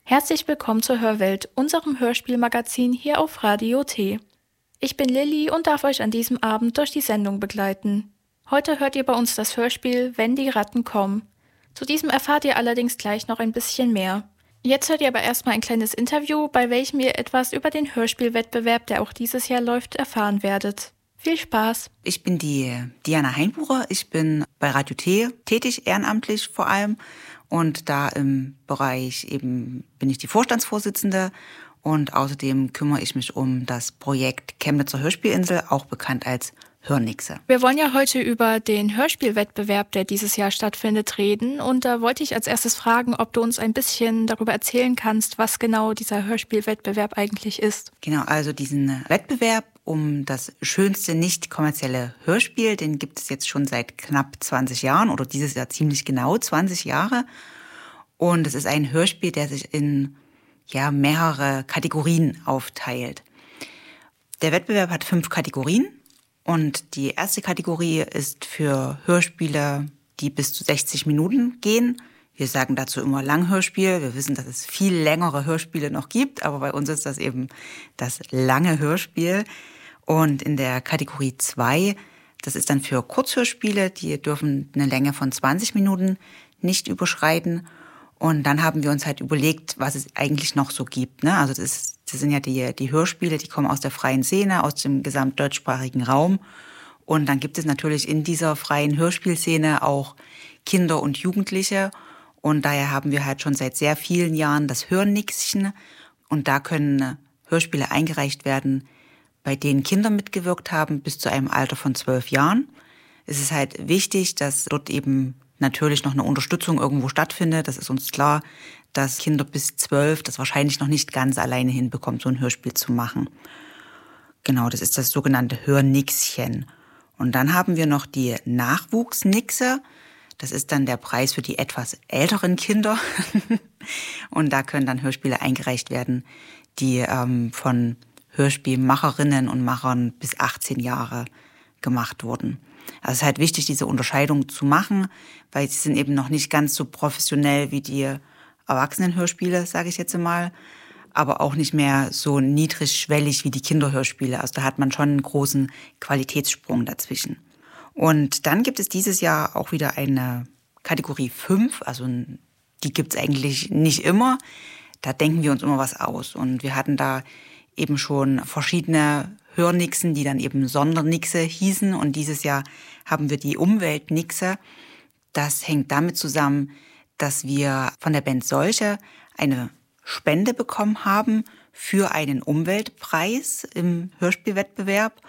Herzlich willkommen zur Hörwelt, unserem Hörspielmagazin hier auf Radio T. Ich bin Lilly und darf euch an diesem Abend durch die Sendung begleiten. Heute hört ihr bei uns das Hörspiel Wenn die Ratten kommen. Zu diesem erfahrt ihr allerdings gleich noch ein bisschen mehr. Jetzt hört ihr aber erstmal ein kleines Interview, bei welchem ihr etwas über den Hörspielwettbewerb, der auch dieses Jahr läuft, erfahren werdet. Viel Spaß! Ich bin die Diana Heinbucher, ich bin bei Radio T tätig, ehrenamtlich vor allem. Und da im Bereich eben bin ich die Vorstandsvorsitzende und außerdem kümmere ich mich um das Projekt Chemnitzer Hörspielinsel, auch bekannt als Hörnixe. Wir wollen ja heute über den Hörspielwettbewerb, der dieses Jahr stattfindet, reden. Und da wollte ich als erstes fragen, ob du uns ein bisschen darüber erzählen kannst, was genau dieser Hörspielwettbewerb eigentlich ist. Genau, also diesen Wettbewerb um das schönste nicht kommerzielle Hörspiel, den gibt es jetzt schon seit knapp 20 Jahren oder dieses Jahr ziemlich genau 20 Jahre. Und es ist ein Hörspiel, der sich in mehrere Kategorien aufteilt. Der Wettbewerb hat 5 Kategorien und die erste Kategorie ist für Hörspiele, die bis zu 60 Minuten gehen. Wir sagen dazu immer Langhörspiel. Wir wissen, dass es viel längere Hörspiele noch gibt, aber bei uns ist das eben das lange Hörspiel. Und in der Kategorie 2, das ist dann für Kurzhörspiele, die dürfen eine Länge von 20 Minuten nicht überschreiten. Und dann haben wir uns halt überlegt, was es eigentlich noch so gibt. Ne? Also das sind ja die Hörspiele, die kommen aus der freien Szene, aus dem gesamtdeutschsprachigen Raum. Und dann gibt es natürlich in dieser freien Hörspielszene auch Kinder und Jugendliche. Und daher haben wir halt schon seit sehr vielen Jahren das Hörnixchen. Und da können Hörspiele eingereicht werden, bei denen Kinder mitgewirkt haben, bis zu einem Alter von 12 Jahren. Es ist halt wichtig, dass dort eben natürlich noch eine Unterstützung irgendwo stattfindet. Das ist uns klar, dass Kinder bis 12 das wahrscheinlich noch nicht ganz alleine hinbekommen, so ein Hörspiel zu machen. Genau, das ist das sogenannte Hörnixchen. Und dann haben wir noch die Nachwuchsnixe. Das ist dann der Preis für die etwas älteren Kinder. Und da können dann Hörspiele eingereicht werden, die von Hörspielmacherinnen und Machern bis 18 Jahre gemacht wurden. Also es ist halt wichtig, diese Unterscheidung zu machen, weil sie sind eben noch nicht ganz so professionell wie die Erwachsenenhörspiele, sage ich jetzt mal, aber auch nicht mehr so niedrigschwellig wie die Kinderhörspiele. Also da hat man schon einen großen Qualitätssprung dazwischen. Und dann gibt es dieses Jahr auch wieder eine Kategorie 5, also die gibt es eigentlich nicht immer. Da denken wir uns immer was aus. Und wir hatten da eben schon verschiedene Hörnixen, die dann eben Sondernixe hießen. Und dieses Jahr haben wir die Umweltnixe. Das hängt damit zusammen, dass wir von der Band Solche eine Spende bekommen haben für einen Umweltpreis im Hörspielwettbewerb.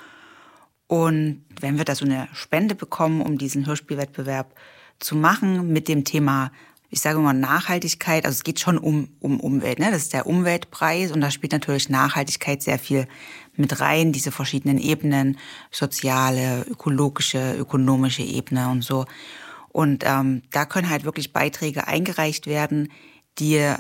Und wenn wir da so eine Spende bekommen, um diesen Hörspielwettbewerb zu machen mit dem Thema, ich sage mal Nachhaltigkeit, also es geht schon um Umwelt, ne? Das ist der Umweltpreis und da spielt natürlich Nachhaltigkeit sehr viel mit rein, diese verschiedenen Ebenen, soziale, ökologische, ökonomische Ebene und so. Und da können halt wirklich Beiträge eingereicht werden, die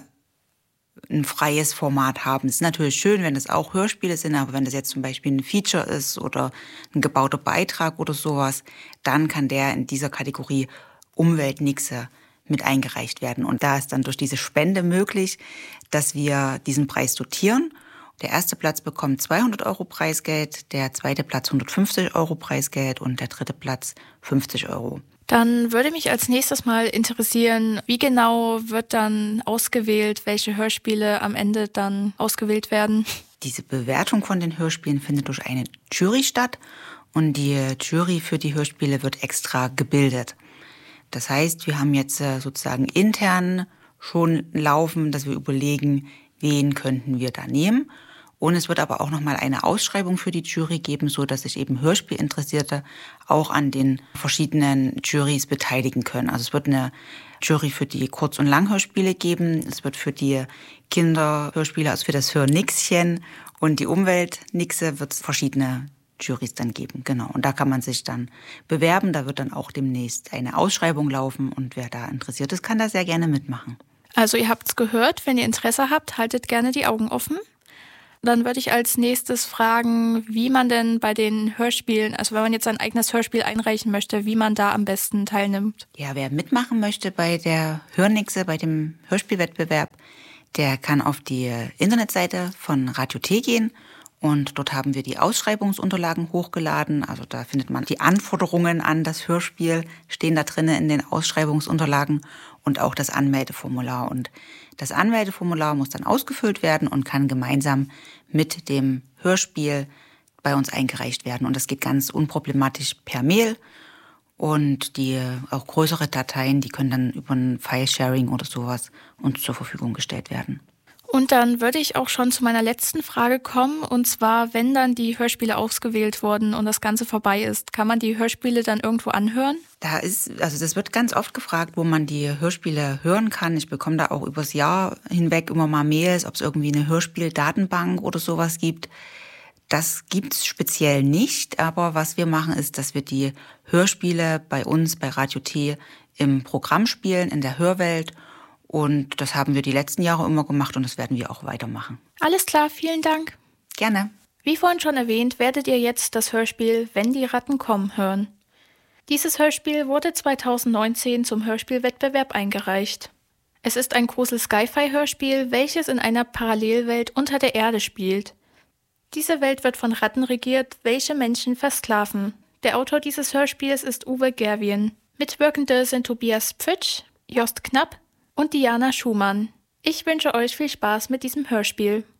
ein freies Format haben. Es ist natürlich schön, wenn es auch Hörspiele sind, aber wenn das jetzt zum Beispiel ein Feature ist oder ein gebauter Beitrag oder sowas, dann kann der in dieser Kategorie Umweltnixe mit eingereicht werden. Und da ist dann durch diese Spende möglich, dass wir diesen Preis dotieren. Der erste Platz bekommt 200 € Preisgeld, der zweite Platz 150 € Preisgeld und der dritte Platz 50 €. Dann würde mich als nächstes mal interessieren, wie genau wird dann ausgewählt, welche Hörspiele am Ende dann ausgewählt werden? Diese Bewertung von den Hörspielen findet durch eine Jury statt und die Jury für die Hörspiele wird extra gebildet. Das heißt, wir haben jetzt sozusagen intern schon laufen, dass wir überlegen, wen könnten wir da nehmen. Und es wird aber auch nochmal eine Ausschreibung für die Jury geben, so dass sich eben Hörspielinteressierte auch an den verschiedenen Jurys beteiligen können. Also es wird eine Jury für die Kurz- und Langhörspiele geben. Es wird für die Kinderhörspiele, also für das Hörnixchen und die Umweltnixe wird es verschiedene Jurys dann geben. Genau. Und da kann man sich dann bewerben. Da wird dann auch demnächst eine Ausschreibung laufen. Und wer da interessiert ist, kann da sehr gerne mitmachen. Also ihr habt es gehört. Wenn ihr Interesse habt, haltet gerne die Augen offen. Dann würde ich als nächstes fragen, wie man denn bei den Hörspielen, also wenn man jetzt sein eigenes Hörspiel einreichen möchte, wie man da am besten teilnimmt. Ja, wer mitmachen möchte bei der Hörnixe, bei dem Hörspielwettbewerb, Der kann auf die Internetseite von Radio T gehen und dort haben wir die Ausschreibungsunterlagen hochgeladen. Also da findet man die Anforderungen an das Hörspiel, stehen da drinnen in den Ausschreibungsunterlagen und auch das Anmeldeformular. Und das Anmeldeformular muss dann ausgefüllt werden und kann gemeinsam mit dem Hörspiel bei uns eingereicht werden. Und das geht ganz unproblematisch per Mail. Und die auch größere Dateien, die können dann über ein File-Sharing oder sowas uns zur Verfügung gestellt werden. Und dann würde ich auch schon zu meiner letzten Frage kommen. Und zwar, wenn dann die Hörspiele ausgewählt wurden und das Ganze vorbei ist, kann man die Hörspiele dann irgendwo anhören? Das wird ganz oft gefragt, wo man die Hörspiele hören kann. Ich bekomme da auch übers Jahr hinweg immer mal Mails, ob es irgendwie eine Hörspieldatenbank oder sowas gibt. Das gibt's speziell nicht, aber was wir machen ist, dass wir die Hörspiele bei uns, bei Radio T, im Programm spielen, in der Hörwelt. Und das haben wir die letzten Jahre immer gemacht und das werden wir auch weitermachen. Alles klar, vielen Dank. Gerne. Wie vorhin schon erwähnt, werdet ihr jetzt das Hörspiel Wenn die Ratten kommen hören. Dieses Hörspiel wurde 2019 zum Hörspielwettbewerb eingereicht. Es ist ein Grusel-Sci-Fi-Hörspiel, welches in einer Parallelwelt unter der Erde spielt. Diese Welt wird von Ratten regiert, welche Menschen versklaven. Der Autor dieses Hörspiels ist Uwe Gerwien. Mitwirkende sind Tobias Pfitsch, Jost Knapp und Diana Schumann. Ich wünsche euch viel Spaß mit diesem Hörspiel.